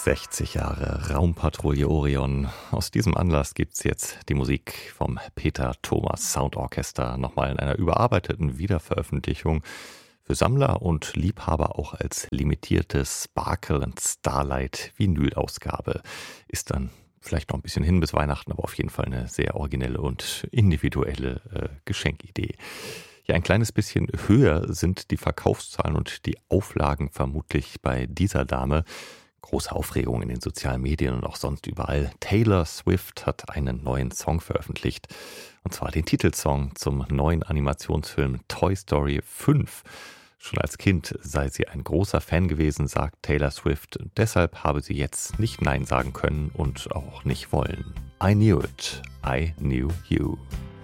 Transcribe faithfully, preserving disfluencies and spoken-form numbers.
sechzig Jahre Raumpatrouille Orion. Aus diesem Anlass gibt's jetzt die Musik vom Peter Thomas Sound Orchester nochmal in einer überarbeiteten Wiederveröffentlichung. Für Sammler und Liebhaber auch als limitierte Sparkle and Starlight Vinyl-Ausgabe. Ist dann vielleicht noch ein bisschen hin bis Weihnachten, aber auf jeden Fall eine sehr originelle und individuelle äh, Geschenkidee. Ja, ein kleines bisschen höher sind die Verkaufszahlen und die Auflagen vermutlich bei dieser Dame. Große Aufregung in den sozialen Medien und auch sonst überall. Taylor Swift hat einen neuen Song veröffentlicht. Und zwar den Titelsong zum neuen Animationsfilm Toy Story fünf. Schon als Kind sei sie ein großer Fan gewesen, sagt Taylor Swift. Deshalb habe sie jetzt nicht Nein sagen können und auch nicht wollen. I knew it. I knew you.